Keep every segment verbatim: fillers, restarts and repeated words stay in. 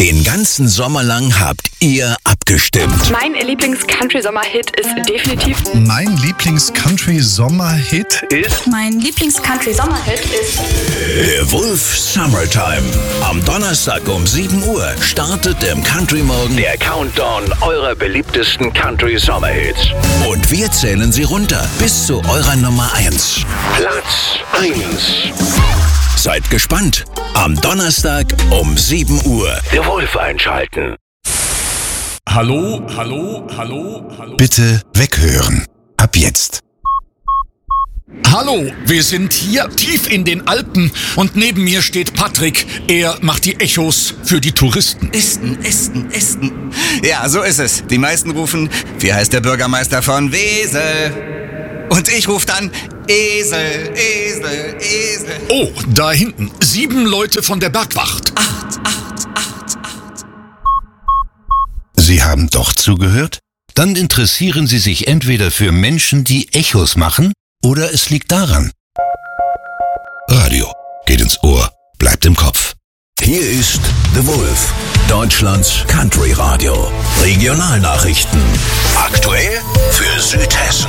Den ganzen Sommer lang habt ihr abgestimmt. Mein Lieblings-Country-Sommer-Hit ist definitiv... Mein Lieblings-Country-Sommer-Hit ist... Mein Lieblings-Country-Sommer-Hit ist... The Wolf Summertime. Am Donnerstag um sieben Uhr startet im Country Morgen der Countdown eurer beliebtesten Country-Sommer-Hits. Und wir zählen sie runter bis zu eurer Nummer eins. Platz eins. Seid gespannt. Am Donnerstag um sieben Uhr. The Wolf einschalten. Hallo, hallo, hallo, hallo. Bitte weghören. Ab jetzt. Hallo, wir sind hier tief in den Alpen und neben mir steht Patrick. Er macht die Echos für die Touristen. Esten, Esten, Esten. Ja, so ist es. Die meisten rufen, wie heißt der Bürgermeister von Wesel? Und ich rufe dann, Esel, Esel, Esel. Oh, da hinten, sieben Leute von der Bergwacht. Acht, acht, acht, acht. Sie haben doch zugehört? Dann interessieren Sie sich entweder für Menschen, die Echos machen, oder es liegt daran. Radio geht ins Ohr, bleibt im Kopf. Hier ist The Wolf, Deutschlands Country Radio. Regionalnachrichten. Aktuell für Südhessen.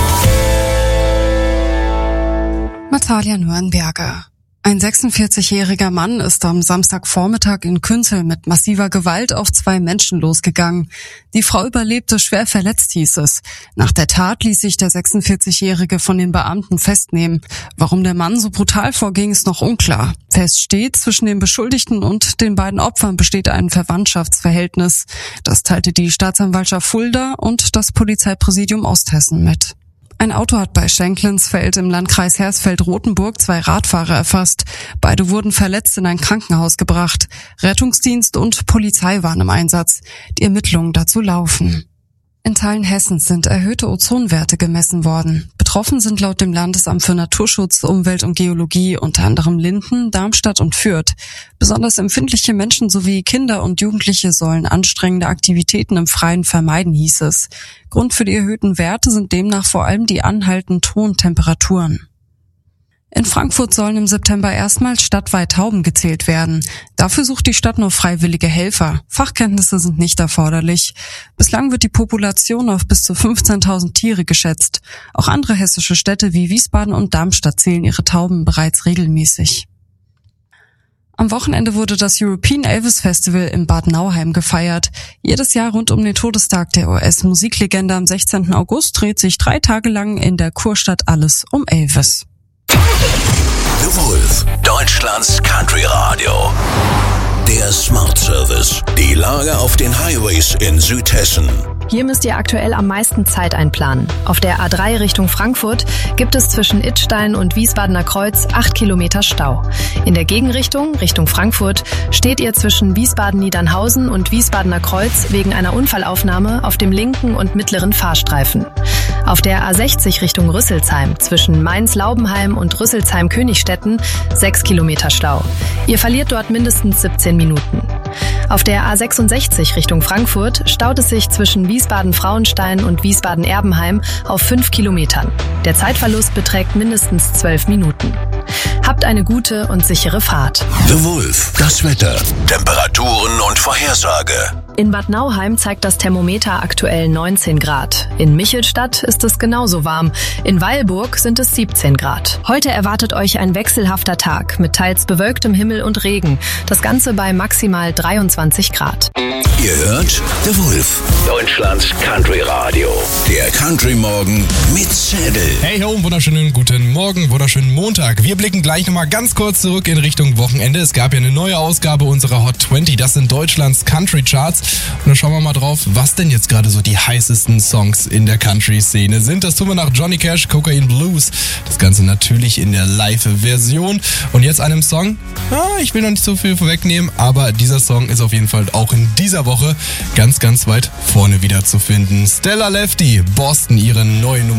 Natalia Nürnberger. Ein sechsundvierzigjähriger Mann ist am Samstagvormittag in Künzel mit massiver Gewalt auf zwei Menschen losgegangen. Die Frau überlebte schwer verletzt, hieß es. Nach der Tat ließ sich der sechsundvierzigjährige von den Beamten festnehmen. Warum der Mann so brutal vorging, ist noch unklar. Fest steht, zwischen den Beschuldigten und den beiden Opfern besteht ein Verwandtschaftsverhältnis. Das teilte die Staatsanwaltschaft Fulda und das Polizeipräsidium Osthessen mit. Ein Auto hat bei Schenklinsfeld im Landkreis Hersfeld-Rotenburg zwei Radfahrer erfasst. Beide wurden verletzt in ein Krankenhaus gebracht. Rettungsdienst und Polizei waren im Einsatz. Die Ermittlungen dazu laufen. In Teilen Hessens sind erhöhte Ozonwerte gemessen worden. Betroffen sind laut dem Landesamt für Naturschutz, Umwelt und Geologie unter anderem Linden, Darmstadt und Fürth. Besonders empfindliche Menschen sowie Kinder und Jugendliche sollen anstrengende Aktivitäten im Freien vermeiden, hieß es. Grund für die erhöhten Werte sind demnach vor allem die anhaltenden hohen Temperaturen. In Frankfurt sollen im September erstmals stadtweit Tauben gezählt werden. Dafür sucht die Stadt nur freiwillige Helfer. Fachkenntnisse sind nicht erforderlich. Bislang wird die Population auf bis zu fünfzehntausend Tiere geschätzt. Auch andere hessische Städte wie Wiesbaden und Darmstadt zählen ihre Tauben bereits regelmäßig. Am Wochenende wurde das European Elvis Festival in Bad Nauheim gefeiert. Jedes Jahr rund um den Todestag der U S-Musiklegende am sechzehnten August dreht sich drei Tage lang in der Kurstadt alles um Elvis. The Wolf, Deutschlands Country Radio. Der Smart Service. Die Lage auf den Highways in Südhessen. Hier müsst ihr aktuell am meisten Zeit einplanen. Auf der A drei Richtung Frankfurt gibt es zwischen Idstein und Wiesbadener Kreuz acht Kilometer Stau. In der Gegenrichtung, Richtung Frankfurt, steht ihr zwischen Wiesbaden-Niedernhausen und Wiesbadener Kreuz wegen einer Unfallaufnahme auf dem linken und mittleren Fahrstreifen. Auf der A sechzig Richtung Rüsselsheim zwischen Mainz-Laubenheim und Rüsselsheim-Königstetten sechs Kilometer Stau. Ihr verliert dort mindestens siebzehn Minuten. Auf der A sechsundsechzig Richtung Frankfurt staut es sich zwischen Wiesbaden-Frauenstein und Wiesbaden-Erbenheim auf fünf Kilometern. Der Zeitverlust beträgt mindestens zwölf Minuten. Habt eine gute und sichere Fahrt. The Wolf, das Wetter, Temperaturen und Vorhersage. In Bad Nauheim zeigt das Thermometer aktuell neunzehn Grad. In Michelstadt ist es genauso warm. In Weilburg sind es siebzehn Grad. Heute erwartet euch ein wechselhafter Tag mit teils bewölktem Himmel und Regen. Das Ganze bei maximal dreiundzwanzig Grad. Ihr hört The Wolf, Deutschlands Country Radio. Der Country Morgen mit Zedel. Hey ho, wunderschönen guten Morgen, wunderschönen Montag. Wir blicken gleich nochmal ganz kurz zurück in Richtung Wochenende. Es gab ja eine neue Ausgabe unserer Hot zwanzig. Das sind Deutschlands Country Charts. Und dann schauen wir mal drauf, was denn jetzt gerade so die heißesten Songs in der Country-Szene sind. Das tun wir nach Johnny Cash, Cocaine Blues. Das Ganze natürlich in der Live-Version. Und jetzt einem Song, ah, ich will noch nicht so viel vorwegnehmen, aber dieser Song ist auf jeden Fall auch in dieser Woche ganz, ganz weit vorne wieder zu finden. Stella Lefty, Boston, ihre neue Nummer.